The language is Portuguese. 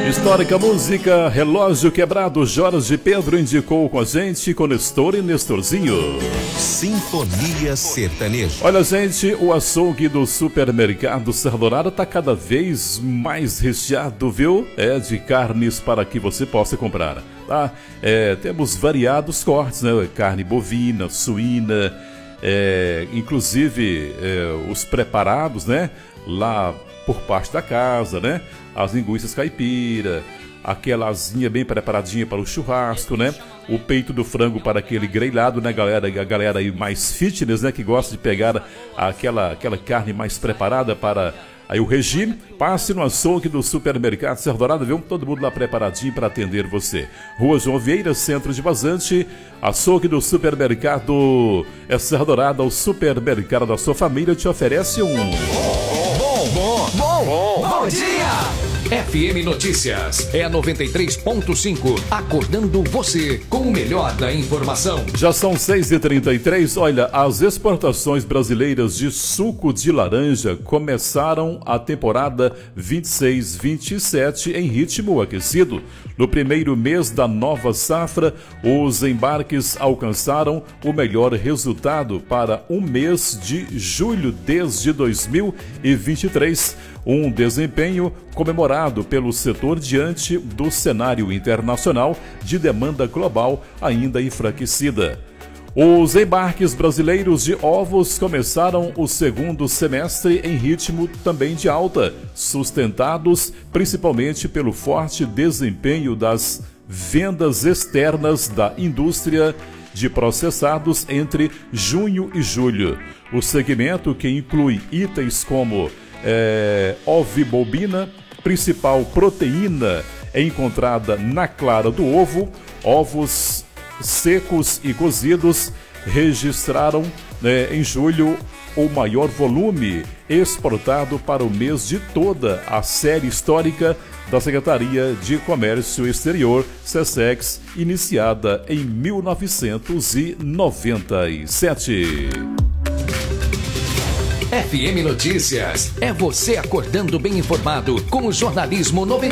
Histórica música, Relógio Quebrado, Jorge Pedro indicou com a gente, com Nestor e Nestorzinho. Sinfonia Sertaneja. Olha, gente, o açougue do supermercado Serra Dourada tá cada vez mais recheado, viu? É de carnes para que você possa comprar, tá? Temos variados cortes, né? Carne bovina, suína, inclusive os preparados, né? Lá por parte da casa, né? As linguiças caipira, aquela asinha bem preparadinha para o churrasco, né? O peito do frango para aquele grelhado, né, galera? A galera aí mais fitness, né? Que gosta de pegar aquela carne mais preparada para aí o regime. Passe no açougue do supermercado Serra Dourada, viu? Todo mundo lá preparadinho para atender você. Rua João Vieira, centro de Vazante. Açougue do supermercado Serra Dourada, o supermercado da sua família te oferece Bom dia! FM Notícias é a 93.5, acordando você com o melhor da informação. Já são 6h33, olha, as exportações brasileiras de suco de laranja começaram a temporada 26-27 em ritmo aquecido. No primeiro mês da nova safra, os embarques alcançaram o melhor resultado para um mês de julho desde 2023. Um desempenho comemorado pelo setor diante do cenário internacional de demanda global ainda enfraquecida. Os embarques brasileiros de ovos começaram o segundo semestre em ritmo também de alta, sustentados principalmente pelo forte desempenho das vendas externas da indústria de processados entre junho e julho. O segmento, que inclui itens como ovibobina, principal proteína encontrada na clara do ovo, ovos secos e cozidos, registraram em julho o maior volume exportado para o mês de toda a série histórica da Secretaria de Comércio Exterior, SECEX, iniciada em 1997. FM Notícias é você acordando bem informado com o jornalismo 90.